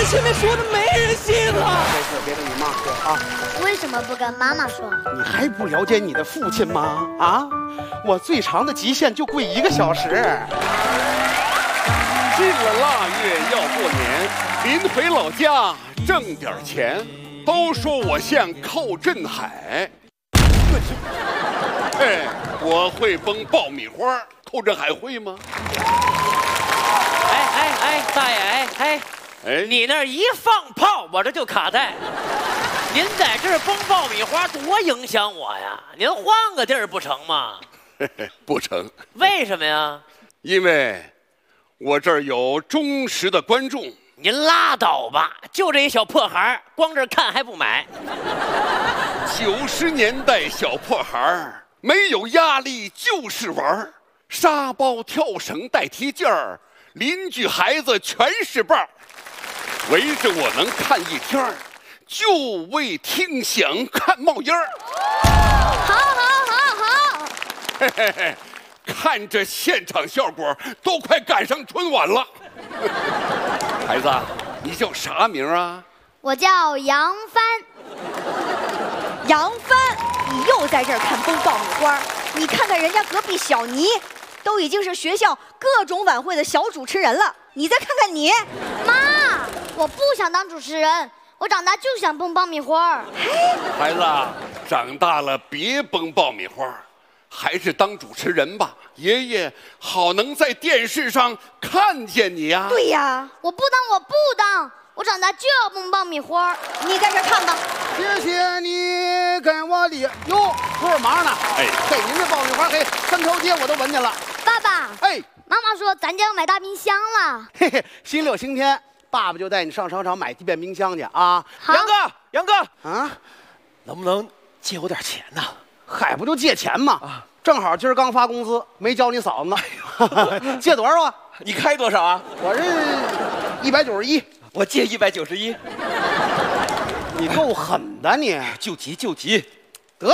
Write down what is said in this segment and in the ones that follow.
前面说的没人信了。 这事别跟你妈说啊。 为什么不跟妈妈说？ 你还不了解你的父亲吗？啊，我最长的极限就跪1个小时。 进了腊月要过年，临回老家挣点钱。都说我像寇振海，哎，我会崩爆米花，寇振海会吗？ 哎，大爷，哎，你那一放炮，我这就卡带。您在这儿崩爆米花，多影响我呀！您换个地儿不成吗？ 不成。 为什么呀？ 因为我这儿有忠实的观众。 您拉倒吧，就这一小破孩，光这看还不买。 90年代小破孩没有压力就是玩，沙包、跳绳、带踢毽儿，邻居孩子全是伴儿，围着我能看一天儿，就为听响看冒烟儿。 好， 嘿嘿嘿，看这现场效果，都快赶上春晚了。孩子，你叫啥名啊？ 我叫杨帆。 杨帆，你又在这儿看崩爆米花？你看看人家隔壁小倪，都已经是学校各种晚会的小主持人了，你再看看你。 妈，我不想当主持人，我长大就想崩爆米花。 孩子，长大了别崩爆米花，还是当主持人吧，爷爷好能在电视上看见你呀。 对呀， 我不当，我长大就要崩爆米花。 你在这看吧。 谢谢你跟我的哟，不是忙呢。 哎， 嘿，您这爆米花，嘿，3条街我都闻见了。 爸爸， 哎， 妈妈说咱家要买大冰箱了。 嘿嘿，星6星天，爸爸就带你上商场买电冰箱去啊。 好， 杨哥， 啊， 能不能借我点钱呢？ 嗨，不就借钱吗？正好今儿刚发工资，没交你嫂子呢。借多少啊？ 你开多少啊？ 我这191。 我借191。 你够狠的你！ 救急！ 得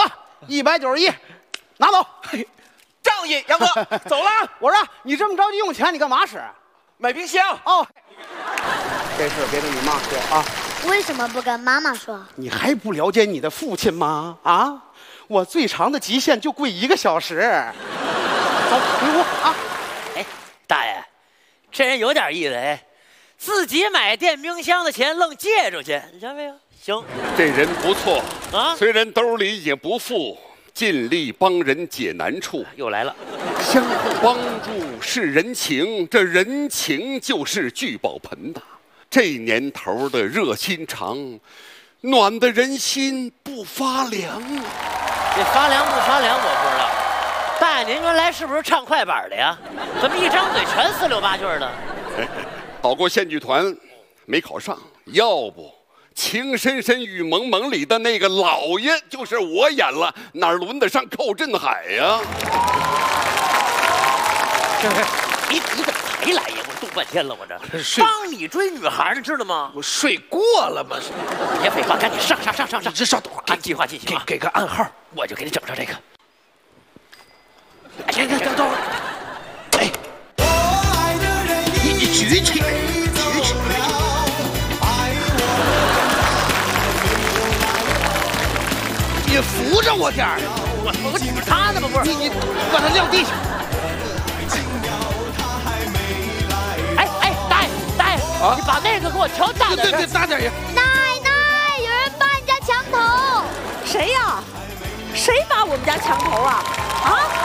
191，拿走。 仗义，杨哥，走了。 我说你这么着急用钱，你干嘛使？ 买冰箱。 哦，这事别跟你妈说啊。 为什么不跟妈妈说？ 你还不了解你的父亲吗？啊，我最长的极限就跪1个小时。走，回屋啊！ 哎，大爷，这人有点意思哎，自己买电冰箱的钱愣借出去，你瞧没有？行， 这人不错啊， 虽然兜里也不富，尽力帮人解难处。 又来了， 相互帮助是人情，这人情就是聚宝盆呐。这年头的热心肠，暖得人心不发凉。 这发凉不发凉我不知道。大爷，您原来是不是唱快板的呀？怎么一张嘴全4、6、8句的？ 考过县剧团，没考上，要不情深深雨蒙蒙里的那个老爷就是我演了，哪轮得上寇振海呀？ 你怎么才来呀？我动半天了，我这帮你追女孩，你知道吗？ 我睡过了吗？ 别废话，赶紧上！ 你这稍等会儿， 按计划进行啊！ 给个暗号， 我就给你整上这个。 哎，等会儿，哎，你举起来，你扶着我点儿， 我指他呢吗？不是你把它撂地下。 哎，大爷， 啊， 你把那个给我调大点。 对，大点也。 奶奶，有人扒人家墙头。 谁呀？谁扒我们家墙头啊？啊？